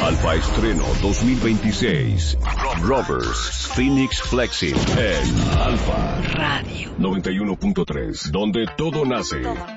Alfa Estreno 2026. Rovers Phoenix Flexing en Alfa Radio 91.3, donde todo nace.